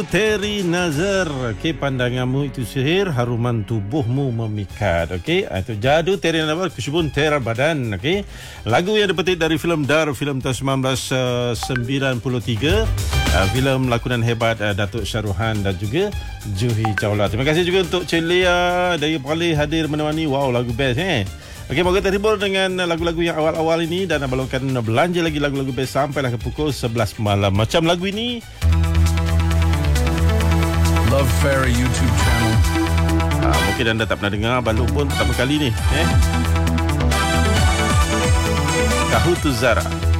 Lagu Terry Nazar. Okey, pandanganmu itu sihir, haruman tubuhmu memikat. Okey, itu Jadu Terry Nazar, Kusyubun Tera Badan. Okey, lagu yang dipetik dari filem Dar, filem tahun 1993. Filem lakonan hebat Datuk Syaruhan dan juga Juhi Chawla. Terima kasih juga untuk Celia dari Pali hadir menemani. Wow, lagu best Okey, moga terhibur dengan lagu-lagu yang awal-awal ini dan abang akan belanja lagi lagu-lagu best sampailah ke pukul 11 malam. Macam lagu ini, Love Fairy YouTube channel. mungkin anda tak pernah dengar, Balung pun pertama kali ni. Kahutu Zara.